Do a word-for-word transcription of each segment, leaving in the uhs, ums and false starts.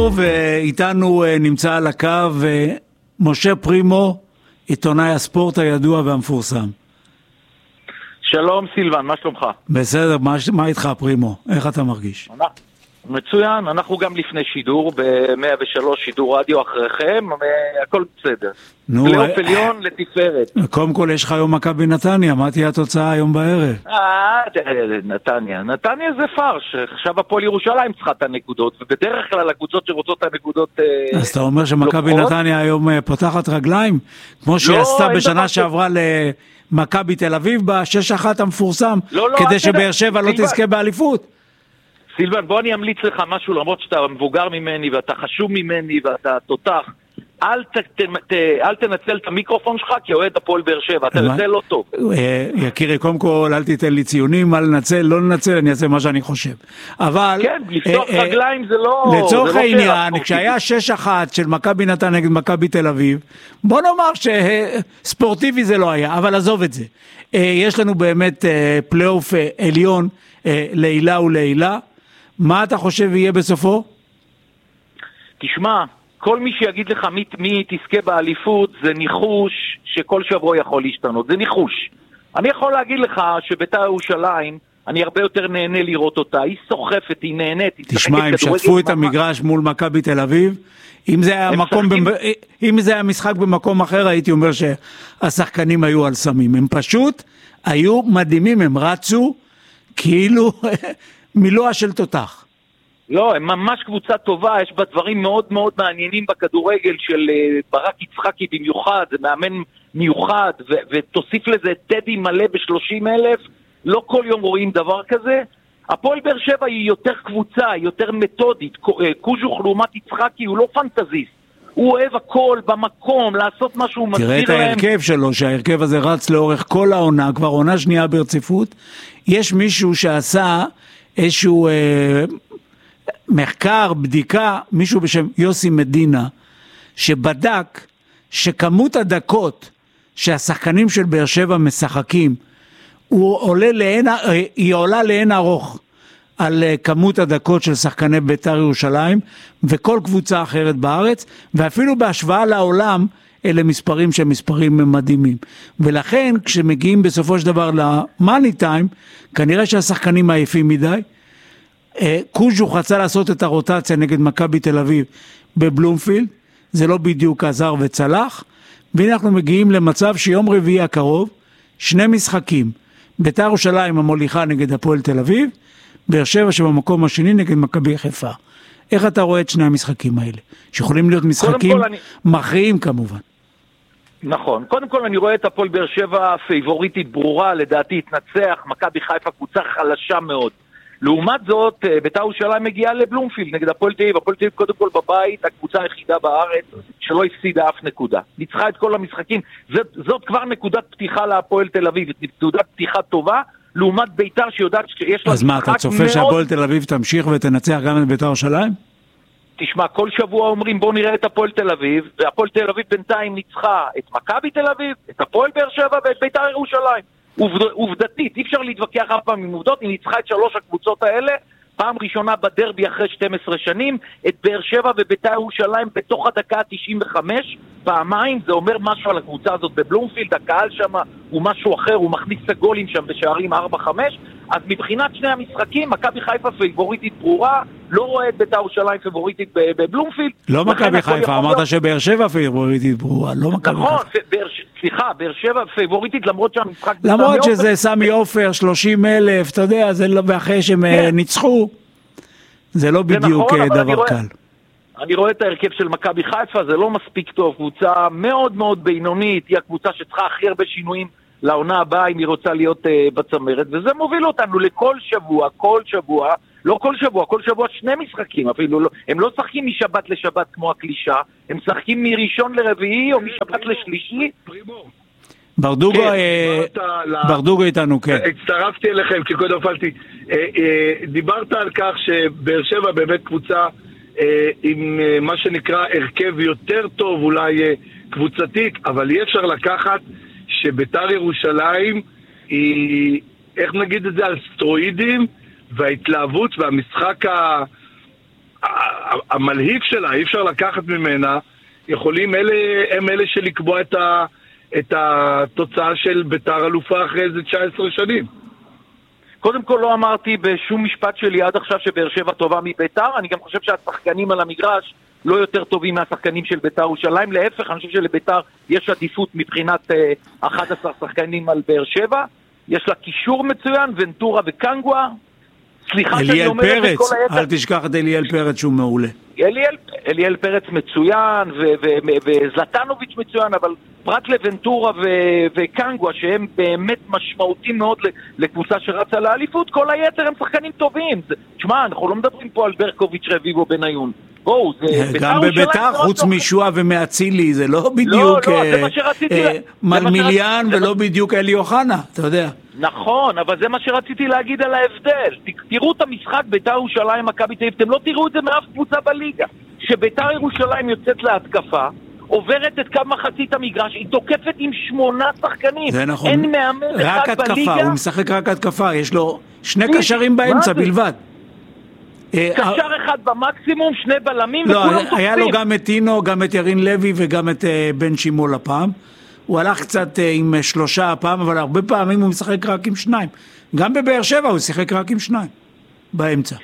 חזרנו, ואיתנו נמצא על הקו משה פרימו, עיתונאי הספורט הידוע והמפורסם. שלום סילבן, מה שלומך? בסדר, מה, מה איתך פרימו? איך אתה מרגיש? מצוין, אנחנו גם לפני שידור, ב-מאה ושלוש שידור רדיו אחריכם, הכל בסדר. פלייאוף עליון לתפארת. קודם כל יש לך היום מכבי נתניה, מה תהיה התוצאה היום בערב? אה, נתניה, נתניה זה פרש, עכשיו הפועל ירושלים צריכה את הנקודות, ובדרך כלל הקבוצות שרוצות את הנקודות... אז אתה אומר שמכבי נתניה היום פותחת רגליים? כמו שהיא עשתה בשנה שעברה למכבי תל אביב, ב-שש אחת המפורסם, כדי שבאר שבע לא תזכה באליפות? סילבן, בוא אני אמליץ לך משהו, למרות שאתה מבוגר ממני ואתה חשוב ממני ואתה תותח, אל, ת, ת, ת, אל תנצל את המיקרופון שלך כי אוהד הפועל באר שבע, אתה יוצא לא טוב. יקירי, קודם כל אל תיתן לי ציונים, אל לנצל, לא לנצל, אני אעשה מה שאני חושב. אבל... כן, לפתוח רגליים זה לא... לצורך העניין, כשהיה שש אחת של מכבי נתניה נגד מכבי תל אביב, בוא נאמר שספורטיבי זה לא היה, אבל עזוב את זה. יש לנו באמת פלייאוף עליון לעילה ולעילה. מה אתה חושב יהיה בסופו? תשמע, כל מי שיגיד לך מי, מי תזכה באליפות זה ניחוש שכל שבוע יכול להשתנות, זה ניחוש. אני יכול להגיד לך שבית"ר ירושלים, אני הרבה יותר נהנה לראות אותה, היא סוחפת, היא נהנית. תשמע, הם שטפו את המגרש מול מכבי תל אביב, אם זה היה, מקום במ... אם זה היה משחק במקום אחר, הייתי אומר שהשחקנים היו על סמים, הם פשוט היו מדהימים, הם רצו כאילו... מילואה של תותח. לא, הם ממש קבוצה טובה, יש בה דברים מאוד מאוד מעניינים בכדורגל של ברק יצחקי במיוחד, זה מאמן מיוחד, ו- ותוסיף לזה טדי מלא ב-שלושים אלף, לא כל יום רואים דבר כזה. הפועל באר שבע היא יותר קבוצה, היא יותר מתודית, קוז'וך לעומת יצחקי הוא לא פנטזיסט, הוא אוהב הכל במקום, לעשות משהו, הוא מסביר להם. תראה את ההרכב שלו, שההרכב הזה רץ לאורך כל העונה, כבר עונה שנייה ברציפות, יש מישהו שעשה איזשהו אה, מחקר, בדיקה, מישהו בשם יוסי מדינה, שבדק שכמות הדקות שהשחקנים של באר שבע משחקים, הוא עולה לעין, היא עולה לעין ארוך על כמות הדקות של שחקני בית"ר ירושלים, וכל קבוצה אחרת בארץ, ואפילו בהשוואה לעולם, אלה מספרים שהם מספרים מדהימים. ולכן, כשמגיעים בסופו של דבר למאני טיים, כנראה שהשחקנים עייפים מדי. קוז'וך רצה לעשות את הרוטציה נגד מכבי תל אביב בבלומפילד, זה לא בדיוק עזר וצלח, והנה אנחנו מגיעים למצב שיום רביעי הקרוב, שני משחקים, בית"ר ירושלים המוליכה נגד הפועל תל אביב, באר שבע שבמקום השני נגד מכבי חיפה. איך אתה רואה את שני המשחקים האלה? שיכולים להיות משחקים אני... מכריעים כמובן. נכון, קודם כל אני רואה את הפועל באר שבע פייבוריטית ברורה, לדעתי התנצח, מכבי חיפה קבוצה חלשה מאוד. לעומת זאת, בית"ר ירושלים מגיעה לבלומפילד נגד הפועל תל אביב, הפועל תל אביב קודם כל בבית, הקבוצה היחידה בארץ שלא הפסידה אף נקודה. ניצחה את כל המשחקים, זאת, זאת כבר נקודת פתיחה להפועל תל אביב, נקודת פתיחה טובה, לעומת בית"ר שיודעת שיש לה אז מה, אתה צופה מאוד... שהפועל תל אביב תמשיך ותנצח גם את בית"ר ירושלים? תשמע, כל שבוע אומרים בוא נראה את הפועל תל אביב, והפועל תל אביב בינתיים ניצחה את מכבי תל אביב, את הפועל באר שבע ואת בית"ר ירושלים. עובדתית, אי אפשר להתווכח אף פעם עם עובדות, היא ניצחה את שלוש הקבוצות האלה, פעם ראשונה בדרבי אחרי שתים עשרה שנים, את באר שבע ובית"ר ירושלים בתוך הדקה ה-תשעים וחמש, פעמיים, זה אומר משהו על הקבוצה הזאת בבלומפילד, הקהל שם הוא משהו אחר, הוא מכניס את הגולים שם בשערים ארבע חמש, אז מבחינת שני המשחקים, מכבי חיפה פייבוריטית ברורה, לא רואה את בית"ר ירושלים פייבוריטית בבלומפילד. לא מכבי חיפה, אמרת שבאר שבע פייבוריטית ברורה, לא מכבי חיפה. נכון, סליחה, באר שבע פייבוריטית למרות שהמשחק... למרות שזה סמי עופר, שלושים אלף, אתה יודע, זה לא באחרי שהם ניצחו, זה לא בדיוק דבר קל. אני רואה את ההרכב של מכבי חיפה, זה לא מספיק טוב, קבוצה מאוד מאוד בינונית, היא הקבוצה שצריכה הכי הרבה שינויים לעונה הבאה אם היא רוצה להיות uh, בצמרת, וזה מוביל אותנו לכל שבוע, כל שבוע, לא כל שבוע, כל שבוע שני משחקים, אפילו לא, הם לא שחקים משבת לשבת כמו הקלישה, הם שחקים מראשון לרביעי או משבת לשלישי. ברדוגו, ברדוגו איתנו, כן. הצטרפתי אליכם כי קודם נפלתי. דיברת על כך שבאר שבע באמת קבוצה עם מה שנקרא הרכב יותר טוב, אולי קבוצתי, אבל אי אפשר לקחת שבית"ר ירושלים היא, איך נגיד את זה, על סטרואידים, וההתלהבות והמשחק המלהיב שלה, אי אפשר לקחת ממנה, יכולים אלה, הם אלה שלקבוע את, ה, את התוצאה של ביתר אלופה אחרי איזה תשע עשרה שנים. קודם כל לא אמרתי בשום משפט שלי עד עכשיו שבאר שבע טובה מביתר, אני גם חושב שהשחקנים על המגרש לא יותר טובים מהשחקנים של ביתר ירושלים, להפך, אני חושב שלביתר יש עדיפות מבחינת אה, אחד עשר שחקנים על באר שבע, יש לה קישור מצוין, ונטורה וקנגווה, סליחה שאני אומר את זה כל היתר. אל תשכח את אליאל פרץ שהוא מעולה. אליאל, אליאל פרץ מצוין, וזלטנוביץ' מצוין, אבל פרט לוונטורה וקנגווה, שהם באמת משמעותיים מאוד לקבוצה שרצה לאליפות, כל היתר הם שחקנים טובים. תשמע, אנחנו לא מדברים פה על ברקוביץ' רביבו בניון. בואו, זה... גם בביתר, חוץ משועה ומאצילי, זה לא בדיוק מלמיליאן ולא בדיוק אלי אוחנה, אתה יודע. נכון, אבל זה מה שרציתי להגיד על ההבדל. תראו את המשחק ביתר ירושלים מכבי תל אביב, אתם לא תראו את זה מאף קבוצה בליגה. שביתר ירושלים יוצאת להתקפה, עוברת את קו מחצית המגרש, היא תוקפת עם שמונה שחקנים. זה נכון. אין מאמן אחד התקפה, בליגה. הוא משחק רק התקפה, יש לו שני קשרים באמצע בלבד. קשר אחד במקסימום, שני בלמים, לא, וכולם תוקפים. היה לו גם את טינו, גם את ירין לוי וגם את בן שימול הפעם. הוא הלך קצת עם שלושה הפעם, אבל הרבה פעמים הוא משחק רק עם שניים. גם בבאר שבע הוא שיחק רק עם שניים, באמצע.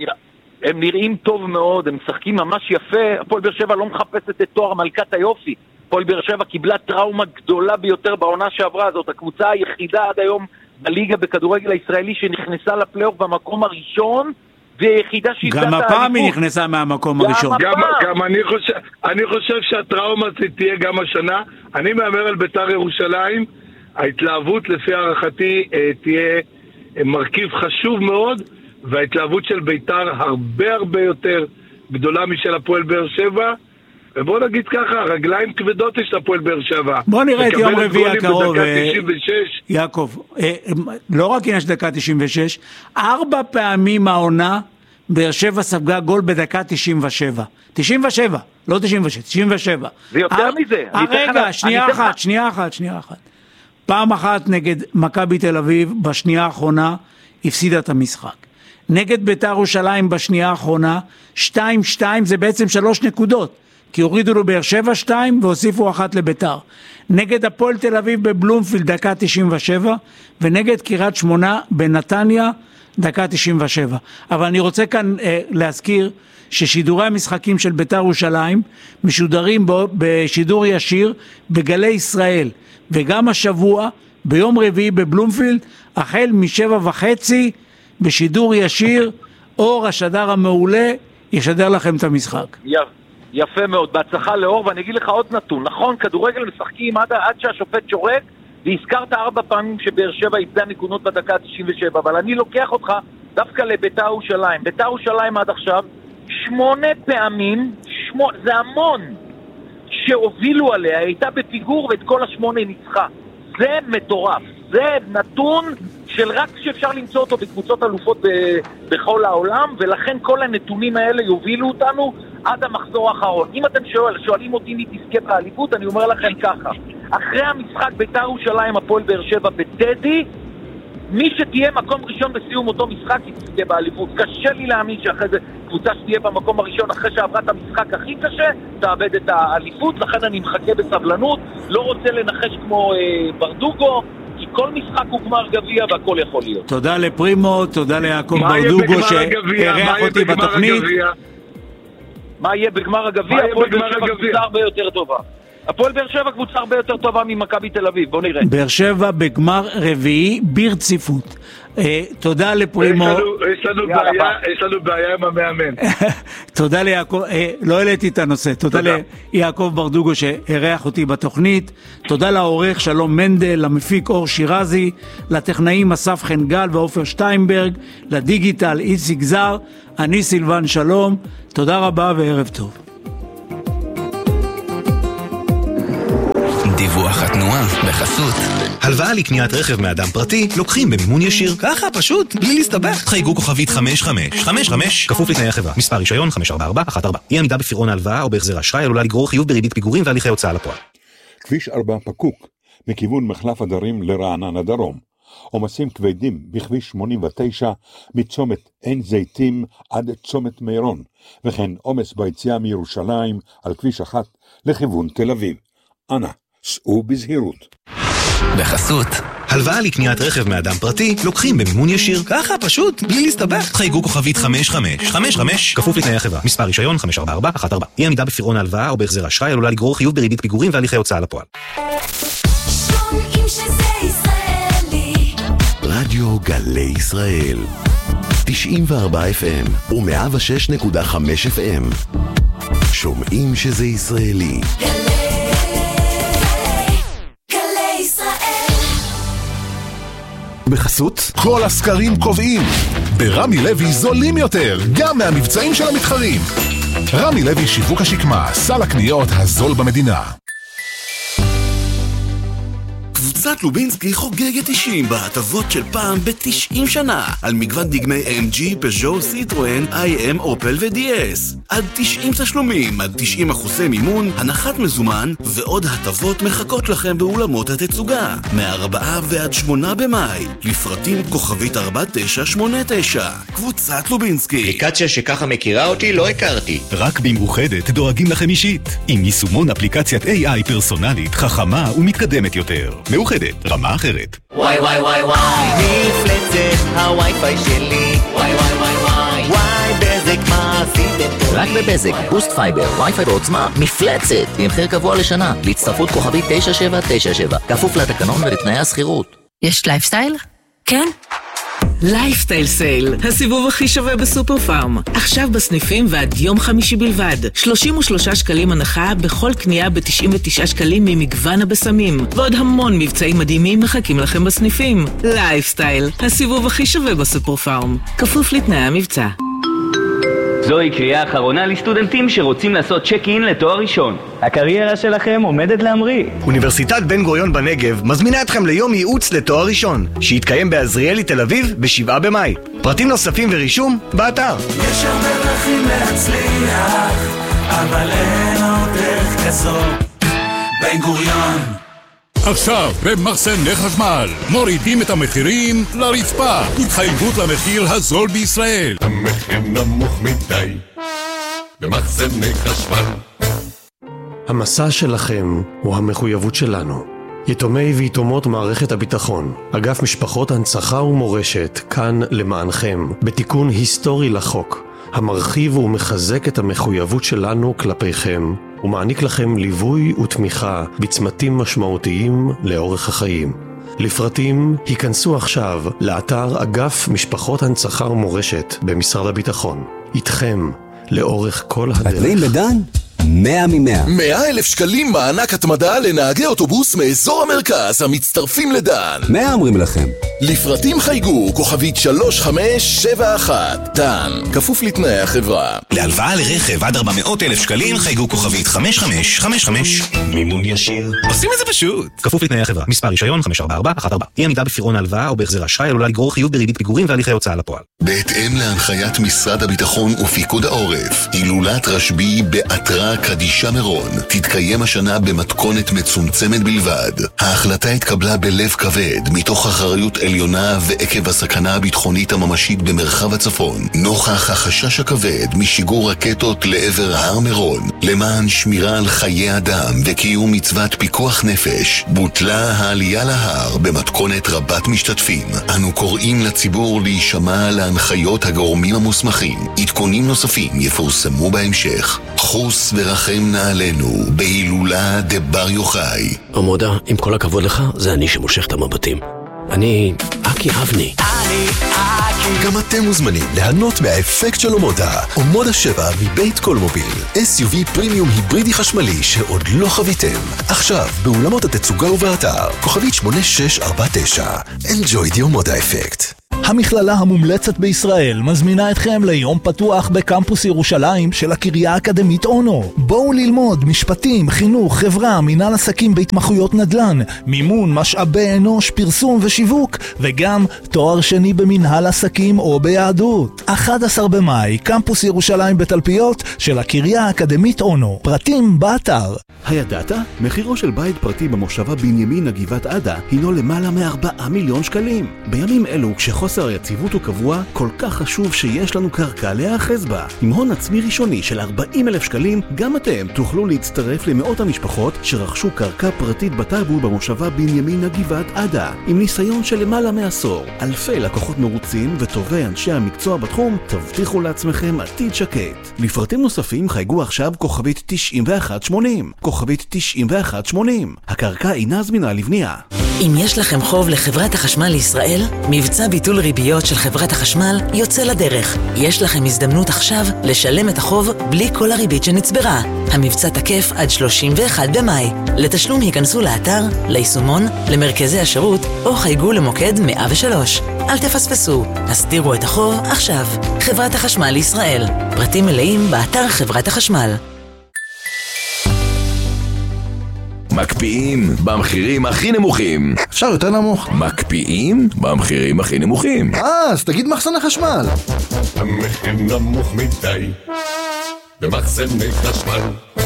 הם נראים טוב מאוד, הם משחקים ממש יפה. הפועל באר שבע לא מחפשת את תואר מלכת היופי. הפועל באר שבע קיבלה טראומה גדולה ביותר בעונה שעברה. זאת הקבוצה היחידה עד היום בליגה בכדורגל הישראלי שנכנסה לפלייאוף במקום הראשון, ויחידה שהיא... גם הפעם היא נכנסה מהמקום הראשון. גם, גם אני חושב, אני חושב שהטראומה תהיה גם השנה. אני מאמר על ביתר ירושלים, ההתלהבות לפי הערכתי תהיה מרכיב חשוב מאוד, וההתלהבות של ביתר הרבה הרבה יותר גדולה משל הפועל באר שבע, ובוא נגיד ככה, רגליים כבדות יש לפועל באר שבע. בוא נראה את יום רביעי הקרוב, תשעים ושש. יעקב, לא רק יש דקה תשעים ושש, ארבע פעמים העונה באר שבע ספגה גול בדקה תשעים ושבע. תשעים ושבע, לא תשעים ושש, תשעים ושבע. זה יותר מזה. רגע, שנייה אחת, שנייה אחת, שנייה אחת. פעם אחת נגד מכבי תל אביב, בשנייה האחרונה, הפסידה את המשחק. נגד ביתר ירושלים בשנייה האחרונה, שתיים שתיים, זה בעצם שלוש נקודות. כי הורידו לו באר שבע שתיים והוסיפו אחת לביתר. נגד הפועל תל אביב בבלומפילד דקה תשעים ושבע, ונגד קריית שמונה בנתניה דקה תשעים ושבע. אבל אני רוצה כאן אה, להזכיר ששידורי המשחקים של ביתר ירושלים משודרים בו, בשידור ישיר בגלי ישראל, וגם השבוע ביום רביעי בבלומפילד החל משבע וחצי בשידור ישיר, אור השדר המעולה ישדר לכם את המשחק. יפה. יפה מאוד, בהצלחה לאור, ואני אגיד לך עוד נתון, נכון, כדורגל משחקים עד, עד שהשופט שורק, והזכרת ארבע פעמים שבאר שבע איבדה נקודות בדקה תשעים ושבע, אבל אני לוקח אותך דווקא לביתר ירושלים. ביתר ירושלים עד עכשיו, שמונה פעמים, שמו, זה המון, שהובילו עליה, הייתה בפיגור ואת כל השמונה ניצחה. זה מטורף, זה נתון של רק שאפשר למצוא אותו בקבוצות אלופות ב- בכל העולם, ולכן כל הנתונים האלה יובילו אותנו עד המחזור האחרון. אם אתם שואל, שואלים אותי מי תזכה באליפות, אני אומר לכם ככה, אחרי המשחק ביתר ירושלים הפועל באר שבע בטדי, מי שתהיה מקום ראשון בסיום אותו משחק היא תזכה באליפות. קשה לי להאמין שאחרי זה קבוצה שתהיה במקום הראשון אחרי שעברה את המשחק הכי קשה תאבד את האליפות, לכן אני מחכה בסבלנות, לא רוצה לנחש כמו אה, ברדוגו, כי כל משחק הוא גמר גביע והכל יכול להיות. תודה לפרימו, תודה ליעקב ברדוגו שהרח אותי בתוכנית. מה יהיה בגמר הגביע? הפועל באר שבע קבוצה הרבה יותר טובה. הפועל באר שבע קבוצה הרבה יותר טובה ממכבי תל אביב, בוא נראה. באר שבע בגמר רביעי ברציפות. תודה לפרימו. יש לנו בעיה, יש לנו בעיה עם המאמן. תודה ליעקב, לא העליתי את הנושא, תודה ליעקב ברדוגו שהרח אותי בתוכנית, תודה לעורך שלום מנדל, למפיק אור שירזי, לטכנאים אסף חנגל ואופר שטיינברג, לדיגיטל איציק זר, אני סילבן שלום, תודה רבה וערב טוב. דיווח התנועה בחסות. הלוואה לקניית רכב מאדם פרטי לוקחים במימון ישיר. ככה פשוט, בלי להסתבך. חייגו כוכבית חמש חמש חמש חמש כפוף לתנאי החברה. מספר רישיון חמש ארבע ארבע אחת ארבע. אי עמידה בפירעון ההלוואה או בהחזר אשראי עלולה לגרור חיוב בריבית פיגורים והליכי הוצאה לפועל. כביש ארבע פקוק מכיוון מחלף הדרים לרעננה דרום. עומסים כבדים בכביש שמונים ותשע מצומת עין זיתים עד צומת מירון, וכן עומס ביציאה מירושלים על כביש אחת לכיוון תל אביב. אנא, סעו בזהירות. בחסות, הלוואה לקניית רכב מאדם פרטי לוקחים במימון ישיר. ככה פשוט, בלי להסתבך. חייגו כוכבית חמש חמש חמש חמש, כפוף לתנאי החברה. מספר רישיון חמש ארבע ארבע אחת ארבע. אי עמידה בפירעון ההלוואה או בהחזר אשראי עלולה לגרור חיוב בריבית פיגורים והליכי הוצאה לפועל. שומעים שזה ישראלי. רדיו גלי ישראל תשעים וארבע אף אם ו-מאה ושש נקודה חמש אף אם. שומעים שזה ישראלי. בחסות, כל הסקרים קובעים. ברמי לוי זולים יותר, גם מהמבצעים של המתחרים. רמי לוי שיווק השקמה, סל הקניות הזול במדינה. קבוצת לובינסקי חוגגת תשעים בהטבות של פעם ב-תשעים שנה על מגוון דגמי אם ג'י, פז'ו, סיטרואן, איי אם, אופל ו-די אס. עד תשעים תשלומים, עד תשעים אחוזי מימון, הנחת מזומן ועוד הטבות מחכות לכם באולמות התצוגה. מהארבעה ועד שמונה במאי. לפרטים כוכבית ארבע תשע שמונה תשע. קבוצת לובינסקי. אפליקציה שככה מכירה אותי לא הכרתי. רק במאוחדת דואגים לכם אישית. עם יישומון אפליקציית איי איי פרסונלית, חכמה ומתקדמת יותר. מאוחדת, רמה אחרת. וואי וואי וואי וואי, מפלצת הווי-פיי שלי. וואי וואי וואי וואי, וואי בזק מה עשיתם פה? רק בבזק, בוסט פייבר, וי-פיי בעוצמה, מפלצת, עם מחיר קבוע לשנה, להצטרפות כוכבית תשע שבע תשע שבע, כפוף לתקנון ולתנאי השכירות. יש לייפסטייל? כן? לייפסטייל סייל, הסיבוב הכי שווה בסופר פארם. עכשיו בסניפים ועד יום חמישי בלבד. שלושים ושלושה שקלים הנחה בכל קנייה ב-תשעים ותשעה שקלים ממגוון הבשמים. ועוד המון מבצעים מדהימים מחכים לכם בסניפים. לייפסטייל, הסיבוב הכי שווה בסופר פארם. כפוף לתנאי המבצע. זוהי קריאה אחרונה לסטודנטים שרוצים לעשות צ'ק-אין לתואר ראשון. הקריירה שלכם עומדת להמריא. אוניברסיטת בן גוריון בנגב מזמינה אתכם ליום ייעוץ לתואר ראשון, שיתקיים בעזריאלי תל אביב בשבעה במאי. פרטים נוספים ורישום באתר. יש הרבה דרכים להצליח, אבל אין עוד דרך כזאת. בן גוריון. עכשיו, במחסני חשמל, מורידים את המחירים לרצפה. התחייבות למחיר הזול בישראל. המחיר נמוך מדי, במחסני חשמל. המסע שלכם הוא המחויבות שלנו. יתומי ויתומות מערכת הביטחון, אגף משפחות הנצחה ומורשת, כאן למענכם, בתיקון היסטורי לחוק, המרחיב ומחזק את המחויבות שלנו כלפיכם, ומעניק לכם ליווי ותמיכה בצמתים משמעותיים לאורך החיים. לפרטים, היכנסו עכשיו לאתר אגף משפחות הנצחה ומורשת במשרד הביטחון. איתכם, לאורך כל הדרך. אתם לדן? מאה ממאה. מאה אלף שקלים מענק התמדה לנהגי אוטובוס מאזור המרכז המצטרפים לדן. מאה אומרים לכם. לפרטים חייגו כוכבית שלוש חמש שבע אחת. דן, כפוף לתנאי החברה. להלוואה לרכב עד ארבע מאות אלף שקלים חייגו כוכבית חמש חמש חמש חמש. מימון ישיר. עושים את זה פשוט. כפוף לתנאי החברה. מספר רישיון חמש ארבע ארבע אחת ארבע. אי עמידה בפירעון ההלוואה או בהחזר אשראי עלולה לגרור חיוב בריבית פיגורים והליכי הוצאה לפועל. בהתאם להנחיית משרד הביטחון ופיקוד העורף, הילולת רשב"י בעטרה קדישה מירון תתקיים השנה במתכונת מצומצמת בלבד. ההחלטה התקבלה בלב כבד מתוך אחריות עליונה ועקב הסכנה הביטחונית הממשית במרחב הצפון, נוכח החשש הכבד משיגור רקטות לעבר הר מירון. למען שמירה על חיי אדם וקיום מצוות פיקוח נפש, בוטלה העלייה להר במתכונת רבת משתתפים. אנו קוראים לציבור להישמע להנחיות הגורמים המוסמכים. עדכונים נוספים יפורסמו בהמשך. חוס ורחם נעלינו בהילולה דבר יוחאי. עמודה, עם כל הכבוד לך, זה אני שמושך את המבטים. אני אקי אבני. אני אקי. גם אתם מוזמנים ליהנות מהאפקט של עמודה. עמודה שבע מבית קולמוביל. אס יו וי פרימיום היברידי חשמלי שעוד לא חוויתם. עכשיו, באולמות התצוגה ובאתר. כוכבית שמונה שש ארבע תשע. Enjoy the עמודה אפקט. המכללה המומלצת בישראל מזמינה אתכם ליום פתוח בקמפוס ירושלים של הקריה האקדמית אונו. בואו ללמוד משפטים, חינוך, חברה, מנהל עסקים בהתמחויות נדל"ן, מימון, משאבי אנוש, פרסום ושיווק, וגם תואר שני במנהל עסקים או ביהדות. אחד עשר במאי, קמפוס ירושלים בתלפיות של הקריה האקדמית אונו. פרטים באתר. הידעת? מחירו של בית פרטי במושבה בנימין הגבעת עדה הינו למעלה מארבעה מיליון שקלים. בימים אלו, כשחוסר היציבות הוא קבוע, כל כך חשוב שיש לנו קרקע להאחז בה. עם הון עצמי ראשוני של ארבעים אלף שקלים, גם אתם תוכלו להצטרף למאות המשפחות שרכשו קרקע פרטית בטאבו במושבה בנימין הגבעת עדה. עם ניסיון של למעלה מעשור, אלפי לקוחות מרוצים וטובי אנשי המקצוע בתחום, תבטיחו לעצמכם עתיד שקט. לפרטים נוספים חייגו עכשיו כוכבית תשעים ואחת שמונים. כוכבית תשעים ואחת שמונים. הקרקע אינה זמינה לבנייה. אם יש לכם חוב לחברת החשמל לישראל, מבצע ביטול ריביות של חברת החשמל יוצא לדרך. יש לכם הזדמנות עכשיו לשלם את החוב בלי כל הריבית שנצברה. המבצע תקף עד שלושים ואחד במאי. לתשלום היכנסו לאתר, ליישומון, למרכזי השירות או חייגו למוקד מאה ושלוש. אל תפספסו, הסתירו את החוב עכשיו. חברת החשמל לישראל. פרטים מלאים באתר חברת החשמל. מקפיאים במחירים הכי נמוכים. אפשר יותר נמוך. מקפיאים במחירים הכי נמוכים. אה, אז תגיד מחסן החשמל. המחיר נמוך מדי במחסני חשמל.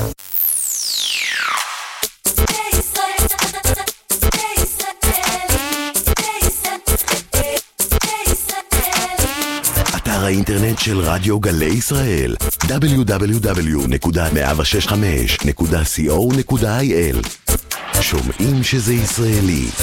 אתר האינטרנט של רדיו גלי ישראל דאבליו דאבליו דאבליו נקודה מאה שש חמש נקודה סי או נקודה איי אל. שומעים שזה ישראלי.